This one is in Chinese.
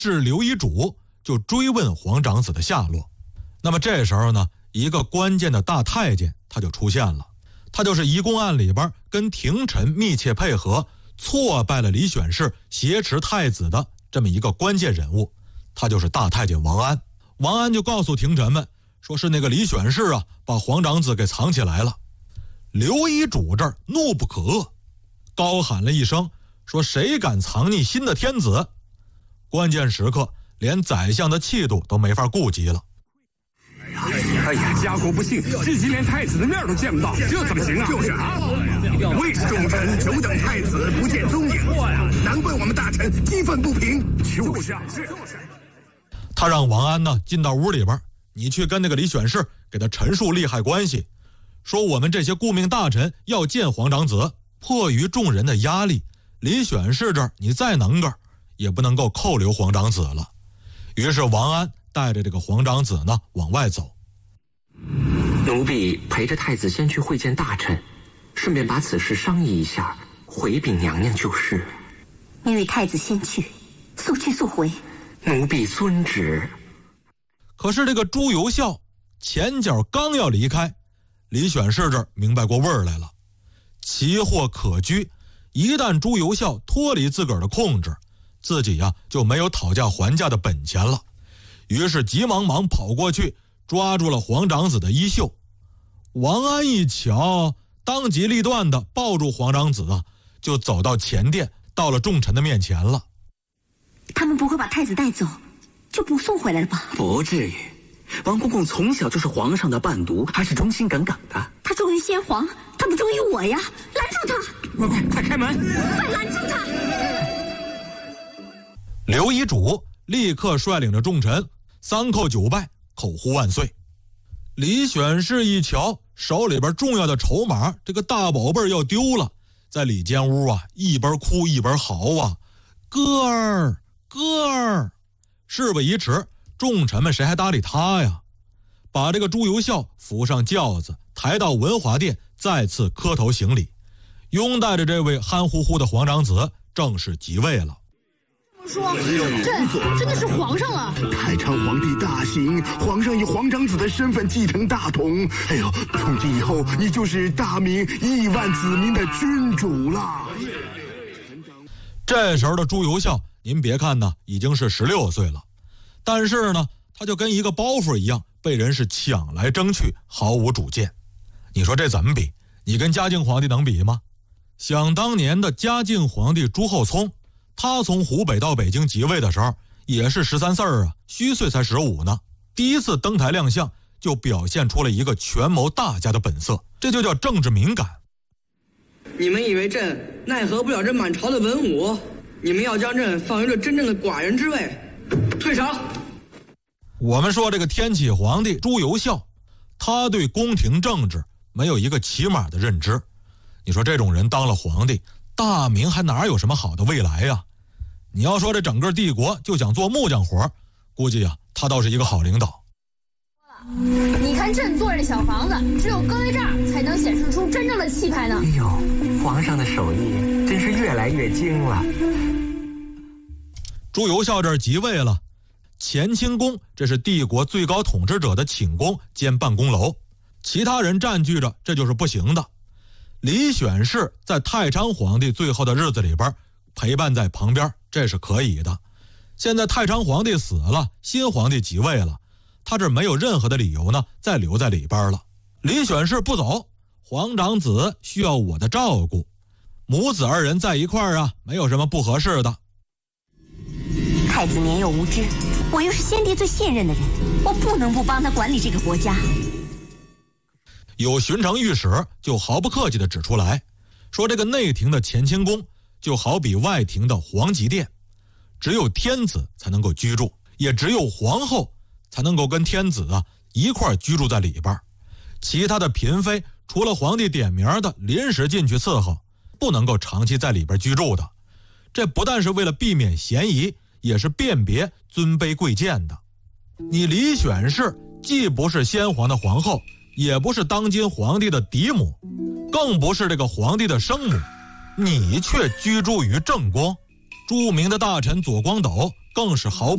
是刘遗嘱，就追问皇长子的下落。那么这时候呢，一个关键的大太监他就出现了，他就是移宫案里边跟廷臣密切配合，挫败了李选侍挟持太子的这么一个关键人物，他就是大太监王安。王安就告诉廷臣们，说是那个李选侍啊，把皇长子给藏起来了。刘遗嘱这儿怒不可遏，高喊了一声，说谁敢藏匿新的天子？关键时刻连宰相的气度都没法顾及了。 哎呀，家国不幸，至今连太子的面都见不到，这怎么行啊？ 就是啊，魏众臣久等太子不见踪影，难怪我们大臣激愤不平。 就是他让王安呢进到屋里边，你去跟那个李选侍给他陈述利害关系，说我们这些顾命大臣要见皇长子，迫于众人的压力，李选侍这儿你再能个也不能够扣留皇长子了。于是王安带着这个皇长子呢往外走。 奴婢陪着太子先去会见大臣，顺便把此事商议一下，回禀娘娘就是。 你与太子先去，速去速回。 奴婢遵旨。 可是这个朱由校前脚刚要离开，李选侍这儿明白过味儿来了，奇货可居，一旦朱由校脱离自个儿的控制，自己呀就没有讨价还价的本钱了。于是急忙忙跑过去，抓住了皇长子的衣袖。王安一瞧，当机立断的抱住皇长子啊，就走到前殿，到了众臣的面前了。 他们不会把太子带走，就不送回来了吧？ 不至于，王公公从小就是皇上的伴读，还是忠心耿耿的。 他忠于先皇，他不忠于我呀！拦住他！ 快开门！ 快拦住他！ 刘遗嘱立刻率领着众臣三叩九拜，口呼万岁。李选侍一瞧，手里边重要的筹码，这个大宝贝要丢了，在里间屋啊，一边哭一边嚎啊，哥儿哥儿！事不宜迟，众臣们谁还搭理他呀？把这个朱由校扶上轿子，抬到文华殿，再次磕头行礼，拥戴着这位憨乎乎的皇长子正式即位了。 说这真的是皇上了。 太昌皇帝大喜，皇上以皇长子的身份继承大统。哎呦，从今以后你就是大明亿万子民的君主了。 这时候的朱由校，您别看呢已经是16岁了，但是呢他就跟一个包袱一样，被人是抢来争去，毫无主见。你说这怎么比？你跟嘉靖皇帝能比吗？想当年的嘉靖皇帝朱厚熜，他从湖北到北京即位的时候也是13岁啊，虚岁才15呢。第一次登台亮相，就表现出了一个权谋大家的本色，这就叫政治敏感。 你们以为朕奈何不了这满朝的文武？你们要将朕放于这真正的寡人之位，退朝。 我们说这个天启皇帝朱由校，他对宫廷政治没有一个起码的认知。你说这种人当了皇帝，大明还哪有什么好的未来呀？你要说这整个帝国就想做木匠活，估计啊他倒是一个好领导。 你看朕做这小房子，只有搁在这儿才能显示出真正的气派呢。 哎呦，皇上的手艺真是越来越精了。 朱由校这儿即位了，乾清宫这是帝国最高统治者的寝宫兼办公楼，其他人占据着这就是不行的。李选侍在太昌皇帝最后的日子里边陪伴在旁边，这是可以的。现在太昌皇帝死了，新皇帝即位了，他这没有任何的理由呢再留在里边了。李选侍不走，皇长子需要我的照顾，母子二人在一块儿啊，没有什么不合适的。 太子年幼无知，我又是先帝最信任的人，我不能不帮他管理这个国家。 有巡城御史就毫不客气地指出来，说这个内廷的乾清宫就好比外廷的皇极殿，只有天子才能够居住，也只有皇后才能够跟天子啊一块居住在里边，其他的嫔妃除了皇帝点名的临时进去伺候，不能够长期在里边居住的。这不但是为了避免嫌疑，也是辨别尊卑贵贱的。你李选侍既不是先皇的皇后，也不是当今皇帝的嫡母，更不是这个皇帝的生母，你却居住于正宫。著名的大臣左光斗更是毫不